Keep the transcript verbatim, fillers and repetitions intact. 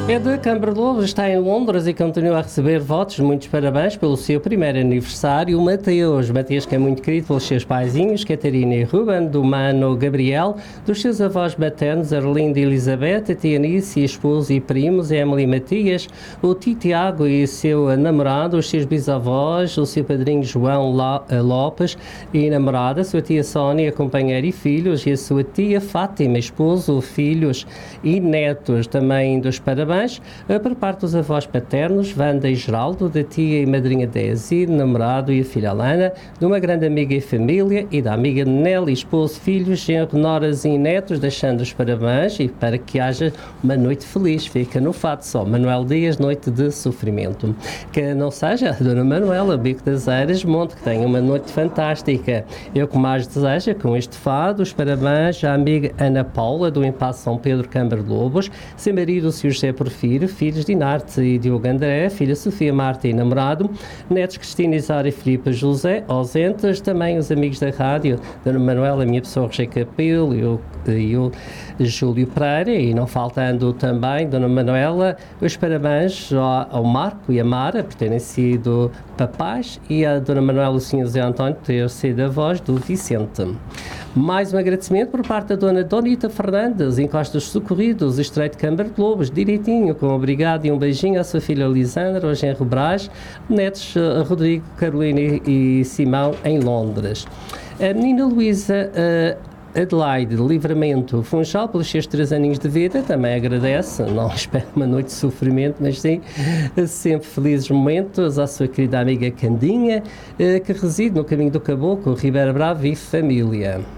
É de Câmara de Lobos, está em Londres e continua a receber votos. Muitos parabéns pelo seu primeiro aniversário. Mateus, Mateus que é muito querido pelos seus paizinhos, Catarina e Ruben, do mano Gabriel, dos seus avós maternos, Arlinda e Elizabeth, a tia Nice, esposo e primos, Emily e Matias, o tio Tiago e seu namorado, os seus bisavós, o seu padrinho João Lopes e namorada, a sua tia Sónia, companheira e filhos, e a sua tia Fátima, esposo, filhos e netos. Também dos parabéns por parte dos avós paternos, Wanda e Geraldo, da tia e madrinha Desi, namorado e a filha Alana, de uma grande amiga e família, e da amiga Nelly, esposo, filhos, genro, noras e netos, deixando os parabéns e para que haja uma noite feliz. Fica no fato só. Manuel Dias, noite de sofrimento. Que não seja a Dona Manuela, Bico das Eiras, Monte, que tenha uma noite fantástica. Eu que mais desejo, com este fado, os parabéns à amiga Ana Paula, do Impasse São Pedro, Câmara de Lobos, seu marido, o senhor José Porfírio, filhos de Inarte e Diogo André, filha Sofia Marta e namorado, netos Cristina Isara e Filipe José, ausentes, também os amigos da rádio, Dona Manuela, a minha pessoa, Roger Capelo e o, e o Júlio Pereira, e não faltando também, Dona Manuela, os parabéns ao, ao Marco e a Mara, por terem sido papais, e a Dona Manuela, o senhor José António, por ter sido a voz do Vicente. Mais um agradecimento por parte da Dona Donita Fernandes, Encostas Socorridos, Estreito Câmara de Lobos, direitinho, com obrigado e um beijinho à sua filha Lisandra, ao genro Brás, netos uh, Rodrigo, Carolina e, e Simão, em Londres. A menina Luísa uh, Adelaide Livramento Funchal, pelos seus três aninhos de vida, também agradece, não espera uma noite de sofrimento, mas sim sempre felizes momentos, à sua querida amiga Candinha, uh, que reside no caminho do Caboclo, Ribeira Brava e família.